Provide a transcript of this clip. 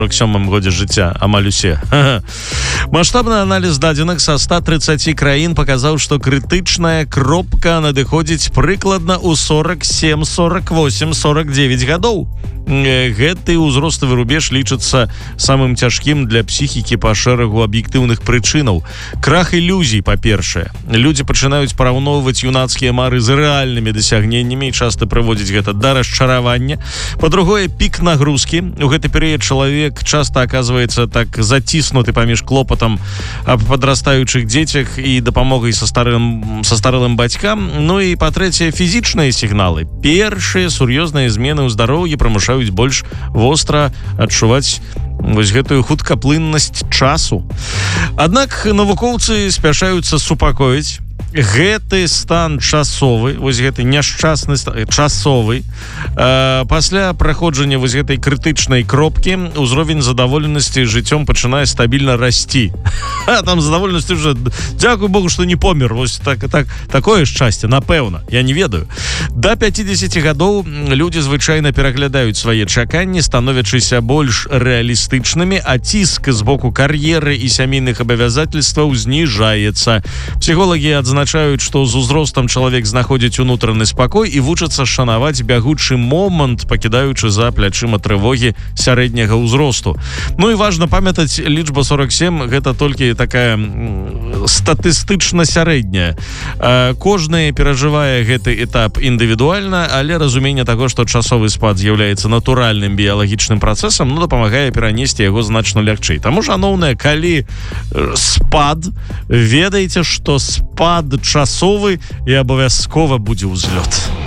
47 годзе жыцця амаль усе. Маштабны аналіз дадзеных са 130 краін паказаў, што крытычная кропка надыходзіць прыкладна ў 47, 48, 49 гадоў. Гэты ўзроставы рубеж лічыцца самым цяжкім для псіхікі па шэрагу аб'ектыўных прычынаў. Крах ілюзій, па-першае. Людзі пачынаюць параўноўваць юнацкія мары з рэальнымі дасягненнямі і часта прыводзіць гэта да расчаравання. Па-другое, пік нагрузкі. У гэты перыяд чалавек часта аказваецца так заціснуты паміж клопатам аб падрастаючых дзецях і дапамогай са старылым бацькам. Ну і, па-трэцяе, фізічныя сігналы. Першыя сур'ёзныя змены ў здароўі прымушаюць больш востра адчуваць вось гэтую хуткаплыннасць часу. Аднак навукоўцы спяшаюцца супакоіць. Гэты стан часовы, вось гэты няшчасны стан часовы. Пасля праходжання вось гэтай крытычнай кропкі ўзровень задаволенасці жыццём пачынае стабільна расці. Там задаволенасць уже, дзякуй Богу, што не помер. Вось такое шчасце, напэўна, я не ведаю. Да 50 гадоў людзі звычайна пераглядаюць свае чаканні, становячыся больш рэалістычнымі, а ціск з боку кар'еры і сямейных абавязательстваў зніжаецца. Псіхолагі адзначаюць, што з узростам чалавек знаходзіць унутраны спакой і вучыцца шанаваць бягучы момант, пакідаючы за плячыма трывогі сярэдняга ўзросту. Ну і важна памятаць, лічба 47 гэта толькі такая статыстычна сярэдняя. Кожны перажывае гэты этап індывідуальна, але разуменне таго, што часовы спад з'яўляецца натуральным біялагічным працэсам, дапамагае перанесці яго значна лягчэй. Таму, шаноўныя, калі спад, ведайце, што спад часовы і абавязкова будзе ўзлёт.